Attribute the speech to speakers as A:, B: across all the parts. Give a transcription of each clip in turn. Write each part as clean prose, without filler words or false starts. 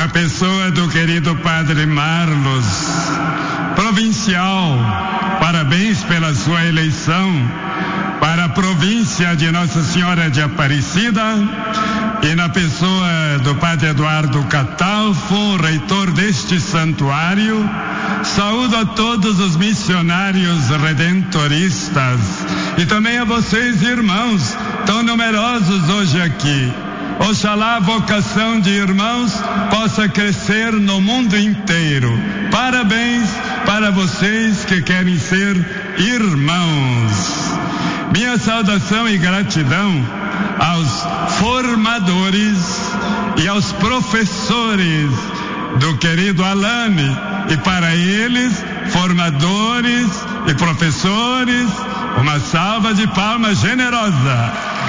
A: na pessoa do querido Padre Marlos, provincial, parabéns pela sua eleição para a província de Nossa Senhora de Aparecida, e na pessoa do Padre Eduardo Catalfo, reitor deste santuário, saúdo a todos os missionários redentoristas e também a vocês, irmãos, tão numerosos hoje aqui. Oxalá a vocação de irmãos possa crescer no mundo inteiro. Parabéns para vocês que querem ser irmãos. Minha saudação e gratidão aos formadores e aos professores do querido Alane, e para eles, formadores e professores, uma salva de palmas generosa.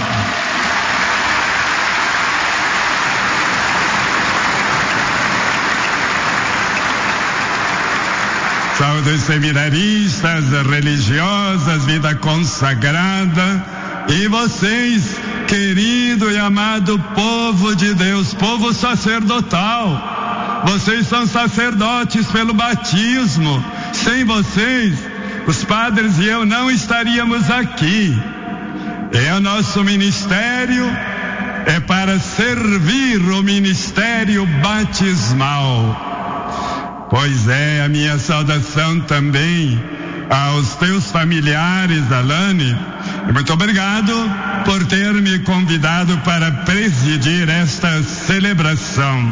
A: Saúde os seminaristas, religiosas, vida consagrada, e vocês, querido e amado povo de Deus, povo sacerdotal. Vocês são sacerdotes pelo batismo. Sem vocês, os padres e eu não estaríamos aqui. E o nosso ministério é para servir o ministério batismal. Pois é, a minha saudação também aos teus familiares, Alane. Muito obrigado por ter me convidado para presidir esta celebração.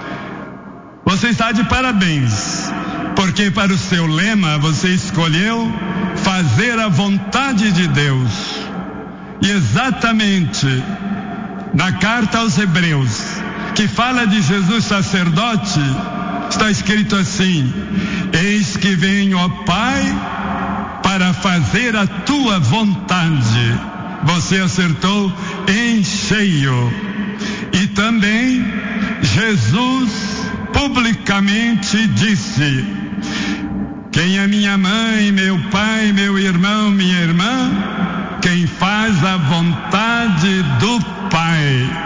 A: Você está de parabéns, porque para o seu lema você escolheu fazer a vontade de Deus. E exatamente na carta aos Hebreus, que fala de Jesus sacerdote, está escrito assim: eis que venho, ó Pai, para fazer a tua vontade. Você acertou em cheio. E também Jesus publicamente disse: quem é minha mãe, meu pai, meu irmão, minha irmã? Quem faz a vontade do Pai.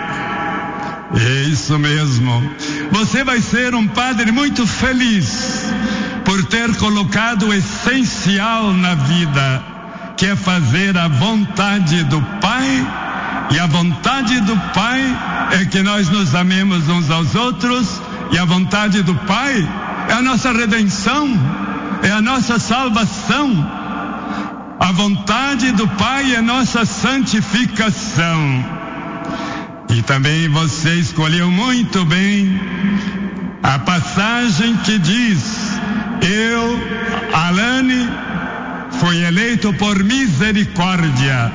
A: É isso mesmo. Você vai ser um padre muito feliz por ter colocado o essencial na vida, que é fazer a vontade do Pai. E a vontade do Pai é que nós nos amemos uns aos outros, e a vontade do Pai é a nossa redenção, é a nossa salvação. A vontade do Pai é nossa santificação. E também você escolheu muito bem a passagem que diz: eu, Alane, fui eleito por misericórdia.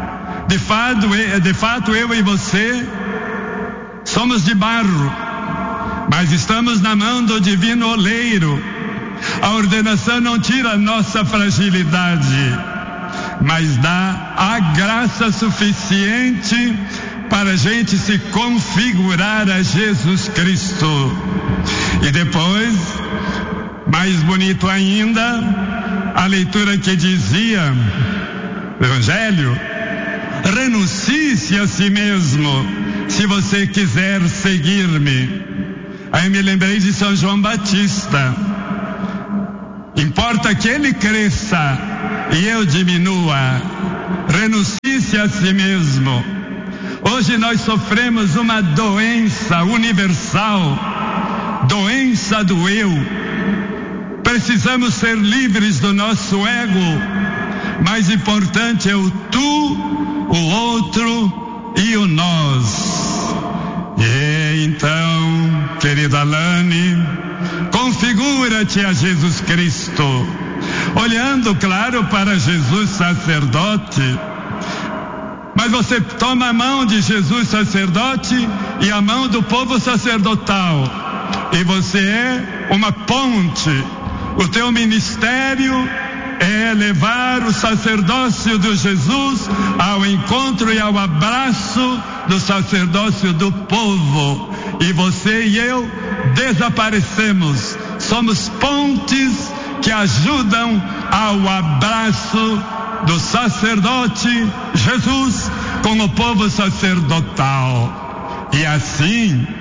A: De fato, eu e você somos de barro, mas estamos na mão do divino oleiro. A ordenação não tira a nossa fragilidade, mas dá a graça suficiente para a gente se configurar a Jesus Cristo. E depois, mais bonito ainda, a leitura que dizia, Evangelho: renuncie-se a si mesmo, se você quiser seguir-me. Aí me lembrei de São João Batista: importa que ele cresça e eu diminua. Renuncie-se a si mesmo. Hoje nós sofremos uma doença universal, doença do eu. Precisamos ser livres do nosso ego. Mais importante é o tu, o outro e o nós. E então, querida Alane, configura-te a Jesus Cristo, olhando, claro, para Jesus sacerdote. Mas você toma a mão de Jesus sacerdote e a mão do povo sacerdotal, e você é uma ponte. O teu ministério é levar o sacerdócio de Jesus ao encontro e ao abraço do sacerdócio do povo. E você e eu desaparecemos. Somos pontes que ajudam ao abraço do sacerdote Jesus com o povo sacerdotal. E assim,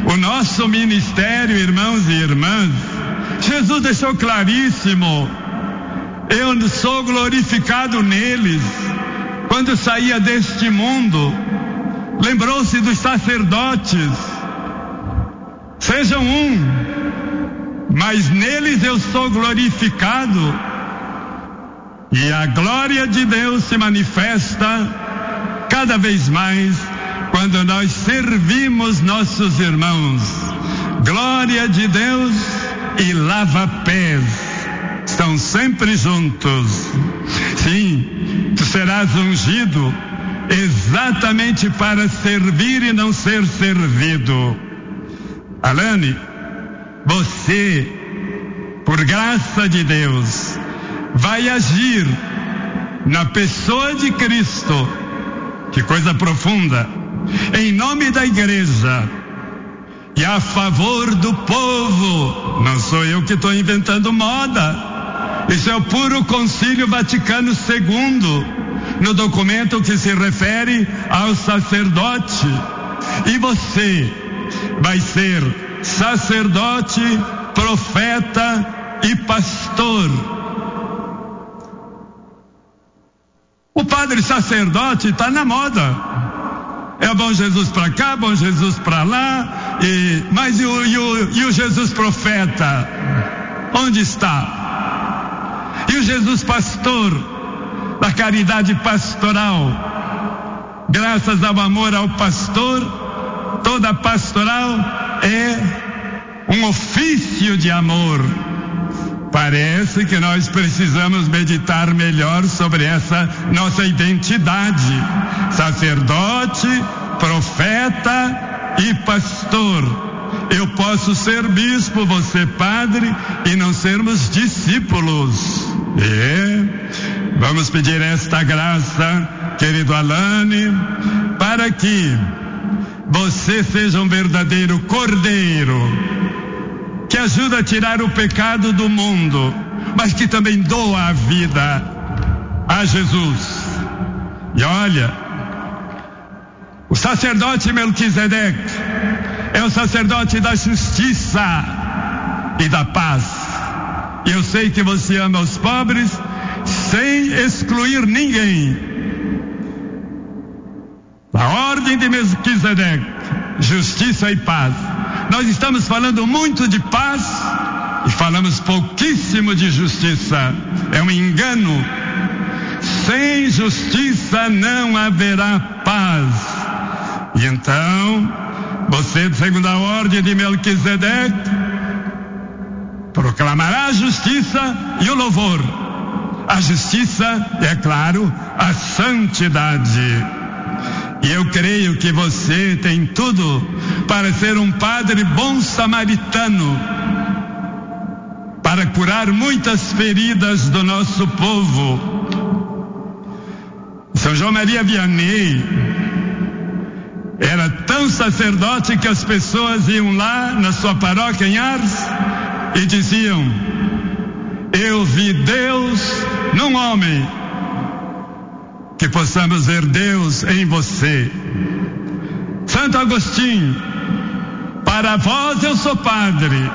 A: o nosso ministério, irmãos e irmãs, Jesus deixou claríssimo: eu sou glorificado neles. Quando saía deste mundo, lembrou-se dos sacerdotes: sejam mas neles eu sou glorificado. E a glória de Deus se manifesta cada vez mais quando nós servimos nossos irmãos. Glória de Deus e lava-pés estão sempre juntos. Sim, tu serás ungido exatamente para servir e não ser servido. Alane, você, por graça de Deus, vai agir na pessoa de Cristo. Que coisa profunda! Em nome da igreja e a favor do povo. Não sou eu que estou inventando moda. Isso é o puro Concílio Vaticano II, no documento que se refere ao sacerdote. E você vai ser sacerdote, profeta e pastor. O padre sacerdote está na moda. É bom Jesus para cá, bom Jesus para lá, mas e o Jesus profeta? Onde está? E o Jesus pastor, da caridade pastoral? Graças ao amor ao pastor, toda pastoral é um ofício de amor. Parece que nós precisamos meditar melhor sobre essa nossa identidade: sacerdote, profeta e pastor. Eu posso ser bispo, você padre, e não sermos discípulos. Vamos pedir esta graça, querido Alane, para que você seja um verdadeiro cordeiro, que ajuda a tirar o pecado do mundo, mas que também doa a vida a Jesus. E olha, o sacerdote Melquisedeque é o sacerdote da justiça e da paz. E eu sei que você ama os pobres sem excluir ninguém. A ordem de Melquisedeque, justiça e paz. Nós estamos falando muito de paz e falamos pouquíssimo de justiça. É um engano. Sem justiça não haverá paz. E então, você, segundo a ordem de Melquisedeque, proclamará a justiça e o louvor. A justiça, é claro, a santidade. E eu creio que você tem tudo para ser um padre bom samaritano, para curar muitas feridas do nosso povo. São João Maria Vianney era tão sacerdote que as pessoas iam lá na sua paróquia em Ars e diziam: eu vi Deus num homem. Que possamos ver Deus em você. Santo Agostinho: para vós eu sou padre,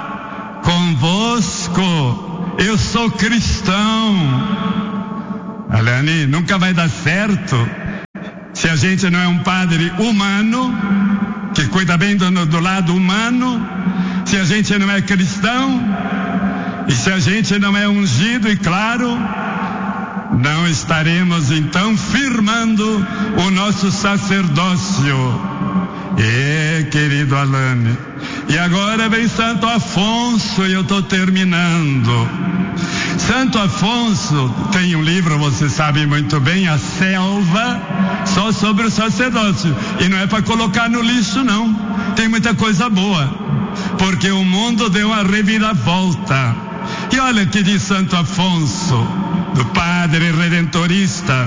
A: convosco eu sou cristão. Alane, nunca vai dar certo se a gente não é um padre humano, que cuida bem do lado humano, se a gente não é cristão, e se a gente não é ungido e claro, não estaremos então firmando o nosso sacerdócio. Querido Alane, e agora vem Santo Afonso e eu estou terminando. Santo Afonso tem um livro, você sabe muito bem, A Selva, só sobre o sacerdócio. E não é para colocar no lixo, não. Tem muita coisa boa, porque o mundo deu uma reviravolta. E olha o que diz Santo Afonso, do padre redentorista: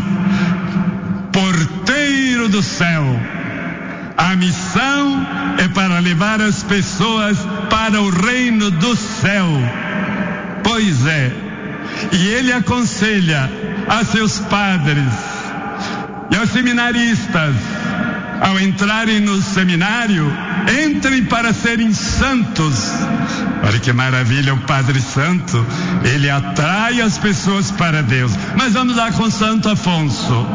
A: porteiro do céu. A missão é para levar as pessoas para o reino do céu. Pois é. E ele aconselha a seus padres e aos seminaristas ao entrarem no seminário, entrem para serem santos. Olha que maravilha, o Padre Santo, ele atrai as pessoas para Deus. Mas vamos lá com Santo Afonso.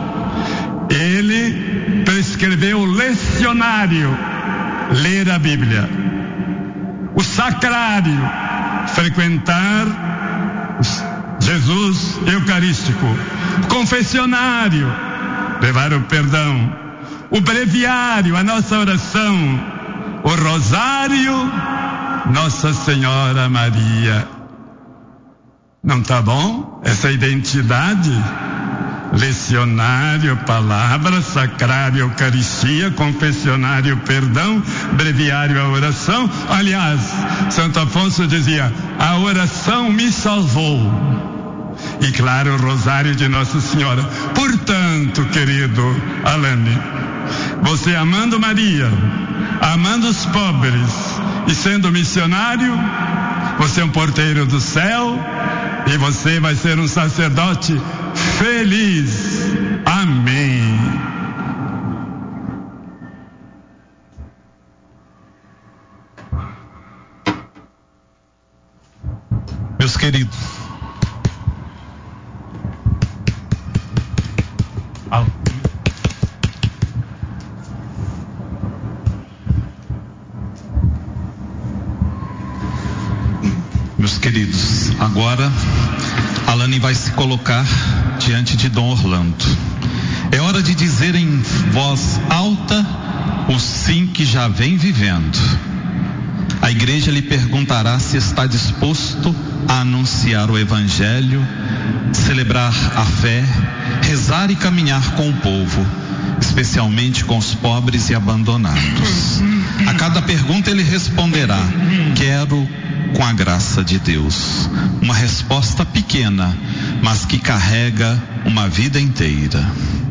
A: Ele prescreveu o lecionário, ler a Bíblia, o sacrário, frequentar Jesus Eucarístico, o confessionário, levar o perdão, o breviário, a nossa oração, o rosário, Nossa Senhora Maria. Não tá bom? Essa identidade? Lecionário, palavra, sacrário, Eucaristia, confessionário, perdão, breviário, a oração. Aliás, Santo Afonso dizia: a oração me salvou. E claro, o rosário de Nossa Senhora. Portanto, querido Alane, você amando Maria, amando os pobres e sendo missionário, você é um porteiro do céu e você vai ser um sacerdote feliz. Amém.
B: Meus queridos, agora Alane vai se colocar diante de Dom Orlando. É hora de dizer em voz alta o sim que já vem vivendo. A igreja lhe perguntará se está disposto a anunciar o Evangelho, celebrar a fé, rezar e caminhar com o povo, especialmente com os pobres e abandonados. A cada pergunta ele responderá: quero, com a graça de Deus. Uma resposta pequena, mas que carrega uma vida inteira.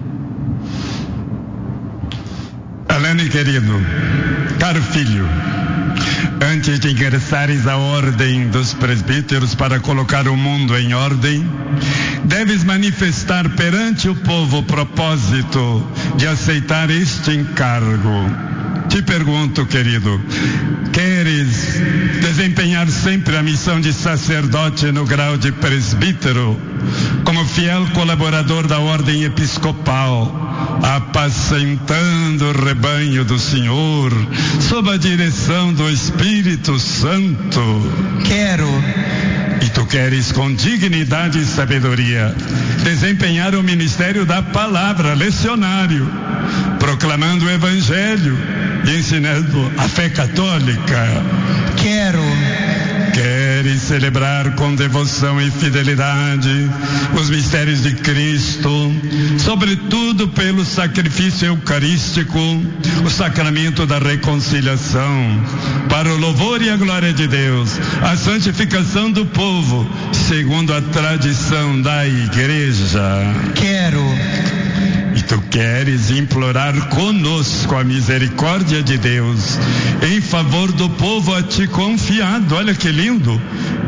A: Alane, querido, caro filho, antes de ingressares à ordem dos presbíteros para colocar o mundo em ordem, deves manifestar perante o povo o propósito de aceitar este encargo. Te pergunto, querido, queres desempenhar sempre a missão de sacerdote no grau de presbítero, como fiel colaborador da ordem episcopal, apacentando o rebanho do Senhor, sob a direção do Espírito Santo?
C: Quero.
A: E tu queres, com dignidade e sabedoria, desempenhar o ministério da palavra, lecionário, proclamando o Evangelho e ensinando a fé católica?
C: Quero.
A: Queres celebrar com devoção e fidelidade os mistérios de Cristo, sobretudo pelo sacrifício eucarístico, o sacramento da reconciliação, para o louvor e a glória de Deus, a santificação do povo, segundo a tradição da Igreja?
C: Quero.
A: E tu queres implorar conosco a misericórdia de Deus em favor do povo a ti confiado. Olha que lindo!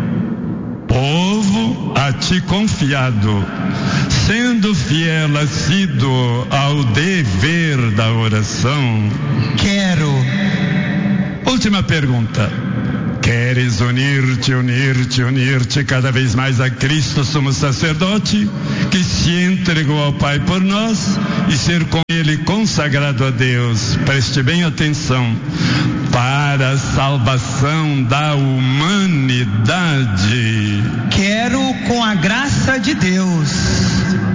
A: Povo a ti confiado, sendo fiel assíduo ao dever da oração.
C: Quero.
A: Última pergunta. Queres unir-te cada vez mais a Cristo, sumo sacerdote, que se entregou ao Pai por nós, e ser com Ele consagrado a Deus, preste bem atenção, para a salvação da humanidade?
C: Quero, com a graça de Deus.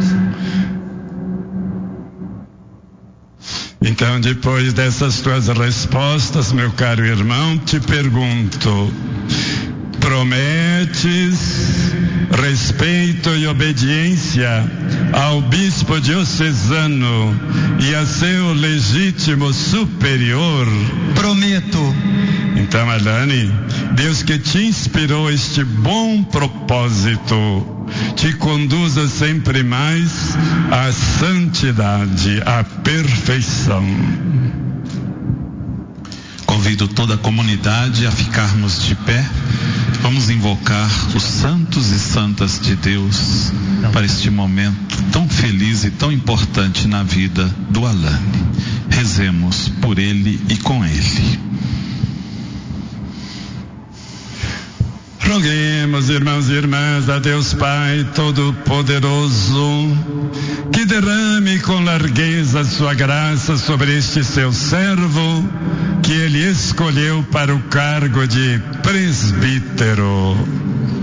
A: Então, depois dessas tuas respostas, meu caro irmão, te pergunto: prometes respeito e obediência ao bispo diocesano e a seu legítimo superior?
C: Prometo.
A: Então, Alane, Deus que te inspirou este bom propósito, te conduza sempre mais à santidade, à perfeição.
B: Convido toda a comunidade a ficarmos de pé Vamos invocar os santos e santas de Deus para este momento tão feliz e tão importante na vida do Alane. Rezemos por ele e com ele.
A: Roguemos, irmãos e irmãs, a Deus Pai Todo-Poderoso, que derrame com largueza sua graça sobre este seu servo, que ele escolheu para o cargo de presbítero.